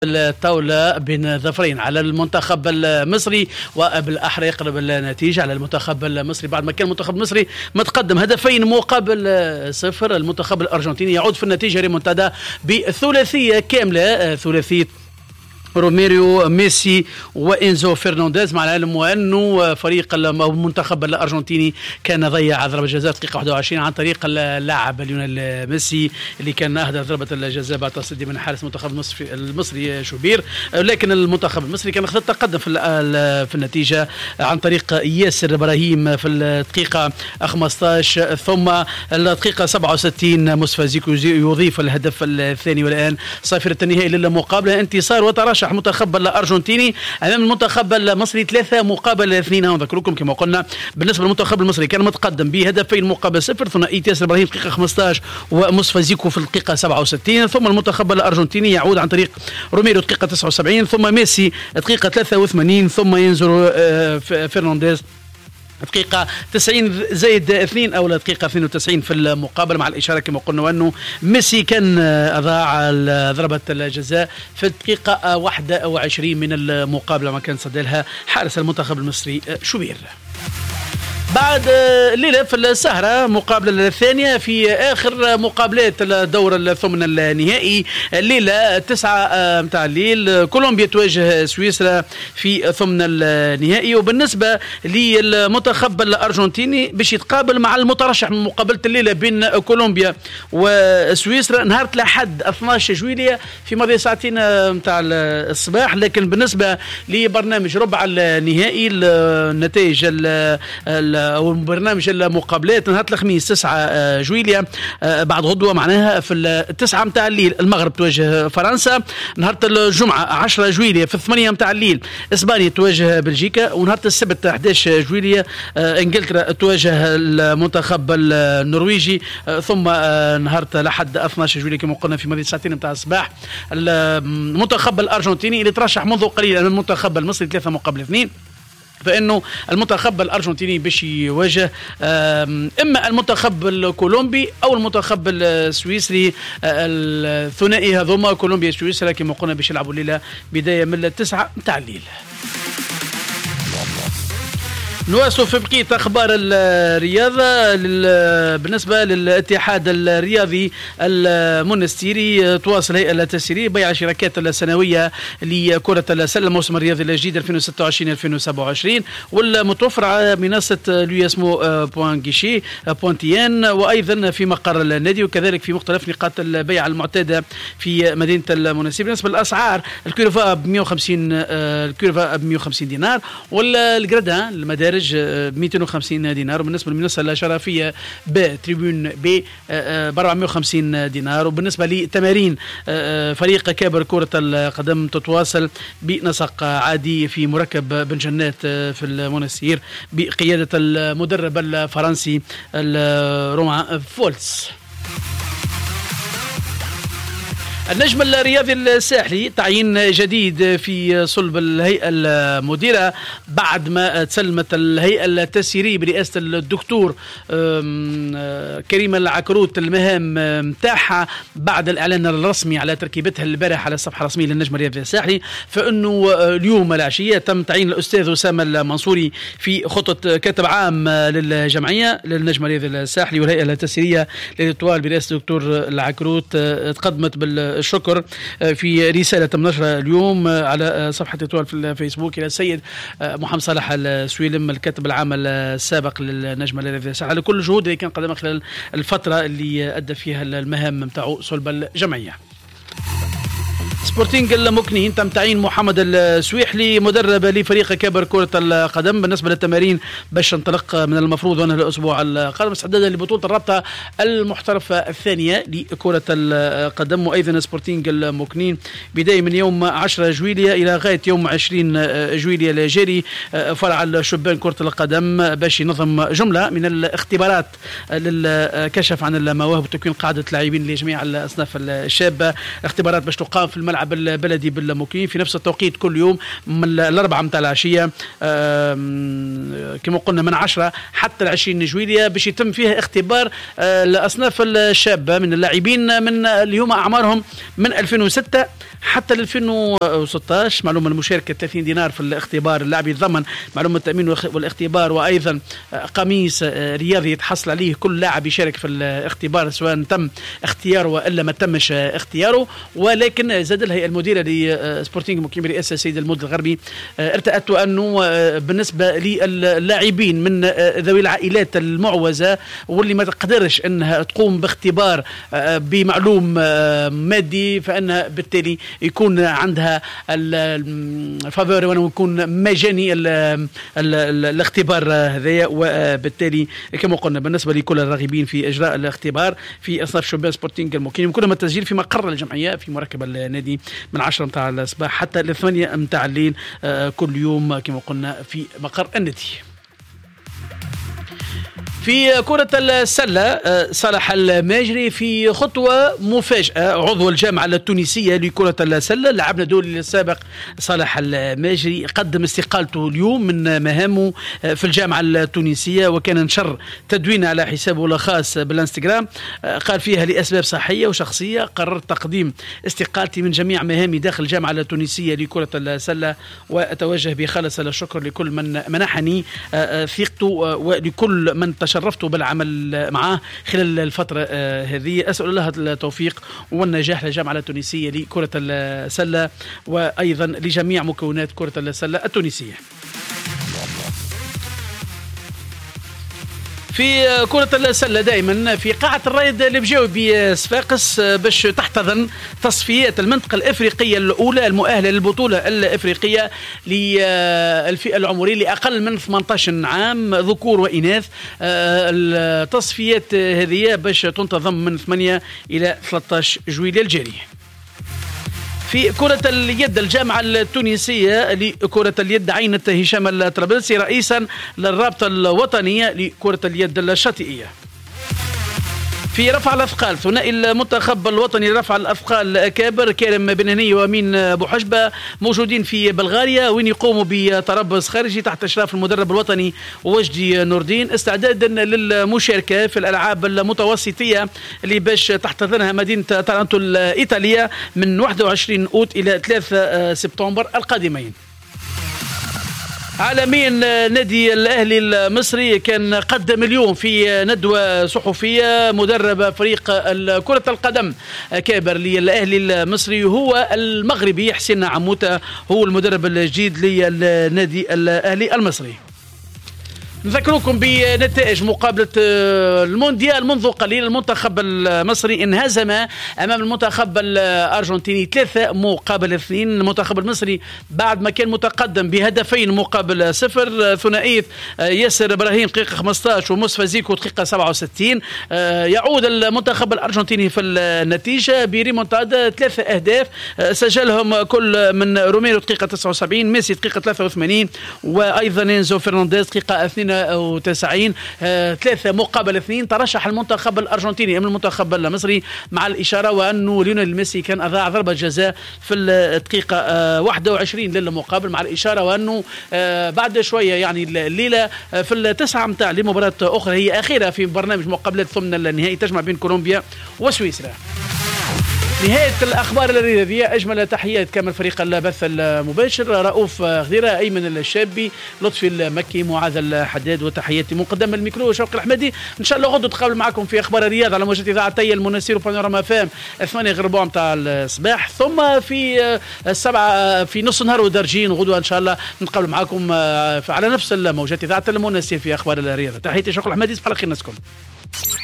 الطاولة بين ظفرين على المنتخب المصري، وبالأحرى يقرب النتيجة على المنتخب المصري بعد ما كان المنتخب المصري متقدم هدفين مقابل صفر. المنتخب الأرجنتيني يعود في النتيجة ريمونتادا بثلاثية كاملة، ثلاثية روميريو ميسي وإنزو فرنانديز، مع العلم وأنه فريق المنتخب الأرجنتيني كان ضيع ضربة جزاء دقيقة 21 عن طريق اللاعب ليونيل ميسي اللي كان أهدى ضربة الجزاء بعد تصدي من حارس المنتخب المصري شوبير. لكن المنتخب المصري كان أخذ تقدم في النتيجة عن طريق ياسر إبراهيم في الدقيقة 15، ثم الدقيقة 67 مصطفى زيكو يضيف الهدف الثاني، والآن صافرة النهائي للمقابلة انتصار وترشح المنتخب الأرجنتيني أمام المنتخب المصري 3-2. نذكركم كما قلنا بالنسبة للمنتخب المصري كان متقدم بهدفين مقابل صفر، ثنائية ياسر إبراهيم في الدقيقة 15 ومصطفى زيكو في الدقيقة 67، ثم المنتخب الأرجنتيني يعود عن طريق روميرو الدقيقة 79، ثم ميسي الدقيقة 83، ثم ينزل فرنانديز دقيقة 90 زائد 2 أو دقيقة 92 في المقابلة، مع الإشارة كما قلنا وأنه ميسي كان أضاع ضربة الجزاء في الدقيقة 21 من المقابلة، ما كان صدلها حارس المنتخب المصري شوبير. بعد الليلة في السهرة مقابلة الثانية في آخر مقابلات الدور الثمن النهائي، الليلة 9 متاع الليل كولومبيا تواجه سويسرا في ثمن النهائي. وبالنسبة للمنتخب الأرجنتيني باش يتقابل مع المترشح من مقابلة الليلة بين كولومبيا وسويسرا نهار الأحد 12 جويلية في ماضي ساعتين متاع الصباح. لكن بالنسبة لبرنامج ربع النهائي النتائج أو برنامج المقابلات نهار الخميس 9 جويلية بعد غدوة معناها في 9 متاع الليل المغرب تواجه فرنسا، نهار الجمعة 10 جويلية في 8 متاع الليل إسبانيا تواجه بلجيكا، ونهار السبت 11 جويلية إنجلترا تواجه المنتخب النرويجي، ثم نهار الأحد 12 جويلية كما قلنا في ماضي ساعتين متاع الصباح المنتخب الأرجنتيني اللي ترشح منذ قليل أمام المنتخب المصري 3-2، فإنه المنتخب الأرجنتيني باش يواجه إما المنتخب الكولومبي أو المنتخب السويسري. الثنائي هذوما كولومبيا سويسرا كما قلنا باش يلعبوا الليلة بداية من 9 متاع الليل. نواصل في بقية أخبار الرياضة. بالنسبة للاتحاد الرياضي المونستيري تواصل الهيئة التسييرية بيع شراكات السنوية لكرة السلة الموسم الرياضي الجديد 2026-2027 والمتوفر على منصة لويسمو بوانجيشي بوانتيان، وأيضا في مقر النادي، وكذلك في مختلف نقاط البيع المعتادة في مدينة المونستيري. بالنسبة للأسعار الكيلوفا ب 150 دينار، والجرادان المدارج 250 دينار، وبالنسبة للمنصة الشرفية بتريبون ب 450 دينار. وبالنسبة لتمارين فريق كابر كرة القدم تتواصل بنسق عادي في مركب بن جنات في المونستير بقيادة المدرب الفرنسي رومان فولتس. النجم الرياضي الساحلي تعيين جديد في صلب الهيئة المديرة بعد ما تسلمت الهيئة التسييرية برئاسة الدكتور كريم العكروت المهام متاعها بعد الإعلان الرسمي على تركيبتها البارح على الصفحة الرسمية للنجم الرياضي الساحلي. فإنه اليوم العشية تم تعيين الأستاذ أسامة المنصوري في خطة كاتب عام للجمعية للنجم الرياضي الساحلي والهيئة التسييرية للإطوال برئاسة الدكتور العكروت. تقدمت الشكر في رسالة منشرة اليوم على صفحة إطوال في الفيسبوك إلى السيد محمد صالح السويلم الكاتب العام السابق للنجم الرياضي الساحلي على كل الجهود اللي كان قدمها خلال الفترة اللي أدى فيها المهام متاعه صلب الجمعية. سبورتينغ المكنين تم تعيين محمد السويحلي مدرب لفريق كابر كرة القدم. بالنسبة للتمارين باش تنطلق من المفروض وانها الأسبوع القادم استعدادا لبطولة الرابطة المحترفة الثانية لكرة القدم. وأيضا سبورتينغ المكنين بداية من يوم 10 جويلية إلى غاية يوم 20 جويلية الجاري فرع الشبان كرة القدم باش ينظم جملة من الاختبارات للكشف عن المواهب وتكوين قاعدة لاعبين لجميع الأصناف الشابة. اختبارات باش تقام في الملعب البلدي بالمكين في نفس التوقيت كل يوم من 4 متاع العشية كما قلنا من 10 حتى 20 جويلية باش يتم فيها اختبار الأصناف الشابة من اللاعبين من اللي هما أعمارهم من 2006 حتى ل 2016. معلومه المشاركه 30 دينار في الاختبار، اللاعب يتضمن معلومه التامين والاختبار، وايضا قميص رياضي يتحصل عليه كل لاعب يشارك في الاختبار سواء تم اختياره والا ما تمش اختياره. ولكن زاد الهيئه المديره لسبورتينغ مقيم برئاسه السيد المود الغربي ارتأت انه بالنسبه للاعبين من ذوي العائلات المعوزه واللي ما تقدرش انها تقوم باختبار بمعلوم مادي، فانها بالتالي يكون عندها الفافور ويكون مجاني الاختبار هذايا. وبالتالي كما قلنا بالنسبه لكل الراغبين في اجراء الاختبار في اصناف شباب سبورتينغ المقيم يمكنهم التسجيل في مقر الجمعيه في مركب النادي من 10 متاع الصباح حتى ل 8 متاع الليل كل يوم كما قلنا في مقر النادي. في كرة السلة صالح الماجري في خطوة مفاجأة، عضو الجامعة التونسية لكرة السلة لاعبنا الدولي السابق صالح الماجري قدم استقالته اليوم من مهامه في الجامعة التونسية، وكان نشر تدوين على حسابه الخاص بالانستغرام قال فيها لأسباب صحية وشخصية قررت تقديم استقالتي من جميع مهامي داخل الجامعة التونسية لكرة السلة، وأتوجه بخالص الشكر لكل من منحني ثقته ولكل من تشرفت بالعمل معه خلال الفترة هذه. أسأل الله التوفيق والنجاح للجامعة التونسية لكرة السلة وأيضا لجميع مكونات كرة السلة التونسية. في كرة السلة دائما في قاعة الرائد البجاوي بصفاقس باش تحتضن تصفيات المنطقة الإفريقية الأولى المؤهلة للبطولة الإفريقية للفئة العمرية لأقل من 18 عام ذكور وإناث. التصفيات هذه باش تنتظم من 8 إلى 13 جويلية الجاري. في كرة اليد الجامعة التونسية لكرة اليد عينت هشام الطرابلسي رئيسا للرابطة الوطنية لكرة اليد الشاطئية. في رفع الأثقال ثنائي المنتخب الوطني لرفع الأثقال الأكابر كريم بن هني وأمين بوحجبة موجودين في بلغاريا وين يقوموا بتربص خارجي تحت إشراف المدرب الوطني وجدي نور الدين استعدادا للمشاركة في الألعاب المتوسطية اللي باش تحتضنها مدينة تارانتو الإيطالية من 21 أوت إلى 3 سبتمبر القادمين. عالميا نادي الأهلي المصري كان قدم اليوم في ندوة صحفية مدرب فريق كرة القدم كابر للأهلي المصري هو المغربي حسين عموتة، هو المدرب الجديد للنادي الأهلي المصري. نذكركم بنتائج مقابلة المونديال منذ قليل. المنتخب المصري انهزم أمام المنتخب الأرجنتيني 3-2. المنتخب المصري بعد ما كان متقدم بهدفين مقابل 0 ثنائية ياسر إبراهيم دقيقة 15 ومصطفى زيكو دقيقة 67 يعود المنتخب الأرجنتيني في النتيجة بريمونتادا 3 أهداف سجلهم كل من روميرو دقيقة 79، ميسي دقيقة 83 وأيضا إنزو فرنانديز دقيقة 92. 3 مقابل 2 ترشح المنتخب الأرجنتيني أمام المنتخب المصري مع الإشارة وأنه ليونيل ميسي كان أضاع ضربة جزاء في الدقيقة 21 للمقابل مع الإشارة وأنه بعد شوية يعني الليلة في التسعة متاع لمباراة أخرى هي أخيرة في برنامج مقابلات ثمن النهائي تجمع بين كولومبيا وسويسرا. نهاية الأخبار الرياضية. أجمل تحيات كامل فريق البث المباشر رؤوف غديرة أيمن الشابي لطفي المكي معاذ الحداد وتحياتي مقدم الميكرو شوقي الحمادي. إن شاء الله غدو تقابل معكم في أخبار الرياضة على موجة إذاعتي المنسير وبانوراما فام 8 غير ربع متاع الصباح ثم في 7 في نص نهار ودرجين غدوة إن شاء الله نتقابل معكم على نفس الموجات إذاعة المنسير في أخبار الرياضة. تحياتي شوقي الحمادي. صباح الخير ناسكم.